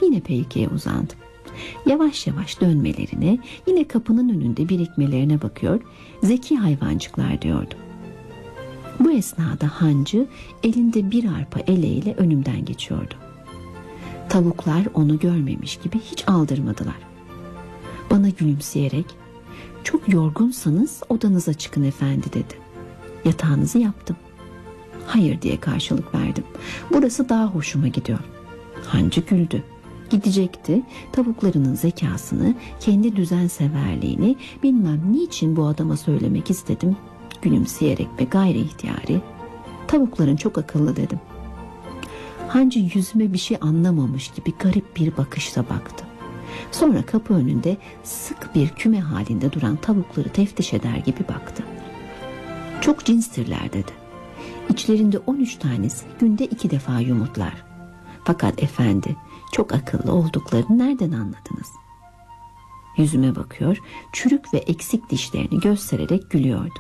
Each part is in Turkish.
Yine Peyke'ye uzandım. Yavaş yavaş dönmelerine, yine kapının önünde birikmelerine bakıyor, zeki hayvancıklar diyordum. Bu esnada hancı elinde bir arpa eleğiyle önümden geçiyordu. Tavuklar onu görmemiş gibi hiç aldırmadılar. Bana gülümseyerek, "Çok yorgunsanız odanıza çıkın efendi," dedi. "Yatağınızı yaptım." "Hayır," diye karşılık verdim. "Burası daha hoşuma gidiyor." Hancı güldü. Gidecekti, tavuklarının zekasını, kendi düzenseverliğini bilmem niçin bu adama söylemek istedim. Gülümseyerek ve gayri ihtiyari, "Tavukların çok akıllı," dedim. Hancı yüzüme bir şey anlamamış gibi garip bir bakışla baktı. Sonra kapı önünde sık bir küme halinde duran tavukları teftiş eder gibi baktı. "Çok cinstirler," dedi. "İçlerinde 13 tanesi günde 2 defa yumurtlar. Fakat efendi, çok akıllı olduklarını nereden anladınız?" Yüzüme bakıyor, çürük ve eksik dişlerini göstererek gülüyordu.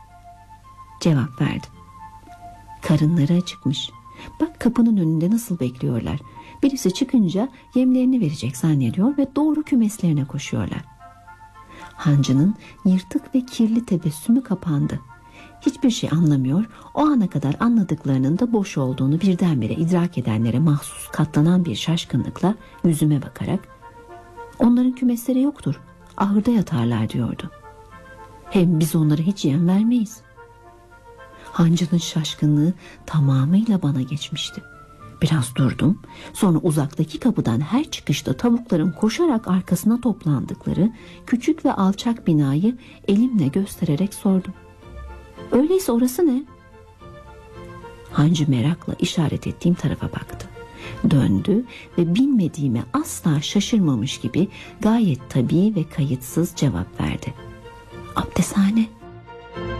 Cevap verdim. "Karınları acıkmış. Bak kapının önünde nasıl bekliyorlar. Birisi çıkınca yemlerini verecek zannediyor ve doğru kümeslerine koşuyorlar." Hancının yırtık ve kirli tebessümü kapandı. Hiçbir şey anlamıyor, o ana kadar anladıklarının da boş olduğunu birdenbire idrak edenlere mahsus katlanan bir şaşkınlıkla yüzüme bakarak, "Onların kümesleri yoktur, ahırda yatarlar," diyordu. "Hem biz onlara hiç yem vermeyiz." Hancının şaşkınlığı tamamıyla bana geçmişti. Biraz durdum, sonra uzaktaki kapıdan her çıkışta tavukların koşarak arkasına toplandıkları küçük ve alçak binayı elimle göstererek sordum. "Öyleyse orası ne?" Hancı merakla işaret ettiğim tarafa baktı. Döndü ve bilmediğime asla şaşırmamış gibi gayet tabii ve kayıtsız cevap verdi. "Abdesthane."